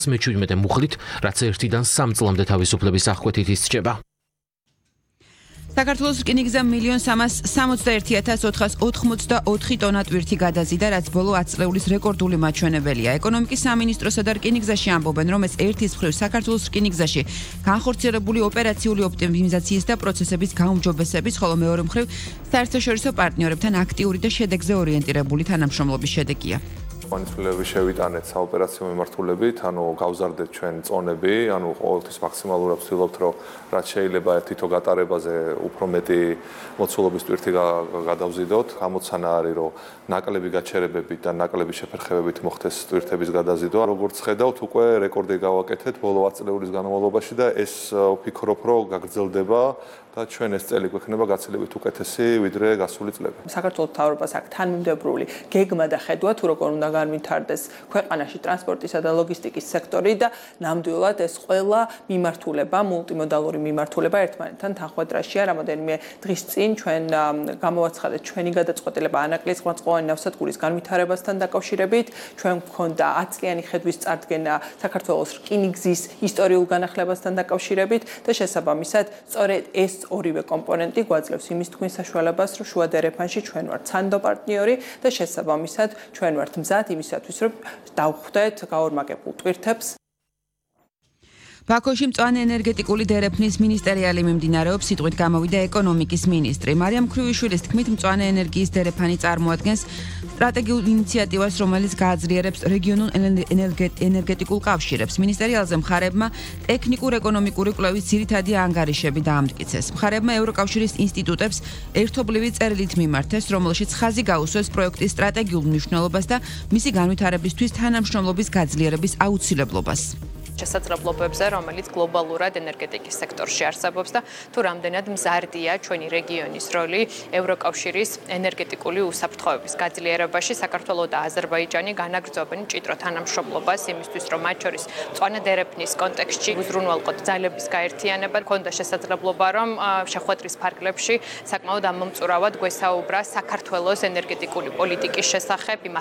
17 მუხლით, რაც 1-დან 3 წლამდე თავისუფლების აღკვეთით ისრჩება. საქართველოს რკინიგზამ 1,361,484 ტონა ტვირთი გადაზიდა, რაც ბოლო 10 წლეულის რეკორდული მაჩვენებელია. ეკონომიკის სამინისტროსა და რკინიგზაში ამბობენ, რომ ეს ერთის მხრივ საქართველოს რკინიგზაში განხორციელებული ოპერაციული ოპტიმიზაციის და პროცესების გაუმჯობესების, ხოლო მეორე მხრივ საერთაშორისო პარტნიორებთან აქტიური და შედეგზე ორიენტირებული თანამშრომლობის შედეგია. Განხილვები შევიტანეთ საოპერაციო მიმართულებით, გავზარდეთ ჩვენ წონები, ყოველთვის მაქსიმალურად ვცდილობთ, რომ რაც შეიძლება ერთ თითო გატარებაზე უფრო მეტი მოცულობის ტვირთი გადავზიდოთ. გამოცანა არის, რომ ნაკლები გაჩერებებით და ნაკლები შეფერხებებით მოხდეს ტვირთების გადაზიდვა. როგორც ხედავთ, უკვე რეკორდი გავაკეთეთ ბოლო 10 წლების განმავლობაში და ეს ვფიქრობ, რომ გაგრძელდება და ჩვენ ეს წელი გვექნება გაცილებით უკეთესი ვიდრე გასული წლები. საქართველოს მთავრობას აქვს თანმიმდევრული გეგმა და ხედვა თუ როგორ უნდა განვითარდეს ქვეყანაში ტრანსპორტისა და ლოგისტიკის სექტორი და ნამდვილად ეს ყველა მიმართულება, მულტიმოდალური მიმართულება ერთმანეთთან თანხვედრაშია. რამოდენიმე დღის წინ ჩვენ გამოვაცხადეთ ჩვენი გადაწყვეტილება ანაკლისწყალოვანი ნავსადგურის განვითარებასთან დაკავშირებით. ჩვენ გვქონდა 10 წლიანი ხედვის წარდგენა საქართველოს რკინიგზის ისტორიულ განახლებასთან დაკავშირებით და შესაბამისად სწორედ ეს ორივე კომპონენტი გვაძლევს იმის თქმის საშუალებას, რომ შუა დერეფანში ჩვენ ვართ სანდო პარტნიორი და შესაბამისად ჩვენ ვართ მზად იმისათვის, რომ დავხვდეთ გაორმაგებულ ტვირთებს. ბაქოში მწვანე ენერგეტიკული დერეფნის მინისტერიალი მიმდინარეობს, სიტყვით გამოვიდა ეკონომიკის მინისტრი. მარიამ ქრუიშვილის თქმით, მწვანე ენერგიის დერეფანი წარმოადგენს სტრატეგიულ ინიციატივას, რომელიც გააძლიერებს რეგიონულ ენერგეტიკულ კავშირებს. მინისტერიალზე მხარებმა ტექნიკურ-ეკონომიკური კვლევის ძირითადი ანგარიშები დაამტკიცეს. მხარებმა ევროკავშირის ინსტიტუტებს ერთობლივი წერილით მიმართეს, რომელშიც ხაზი გაუსვეს პროექტის სტრატეგიულ მნიშვნელობას და მისი განვითარებისთვის თანამშრომლობის გაძლიერების აუცილებლობას. შესაძლებლობებზე, რომელიც გლობალურად ენერგეტიკის სექტორში არსებობს და თუ რამდენად მზარდია ჩვენი რეგიონის როლი ევროკავშირის ენერგეტიკული უსაფრთხოების გაძლიერებაში. საქართველო და აზერბაიჯანი განაგრძობენ მჭიდრო თანამშრომლობას იმისთვის, რომ მათ შორის მწვანე დერეფნის კონტექსტში უზრუნველყოთ ძალების გაერთიანება. ქონდა შესაძლებლობა, რომ შეხვედრის ფარგლებში საკმაოდ ამომწურავად გვესაუბრა საქართველოს ენერგეტიკული პოლიტიკის შესახებ.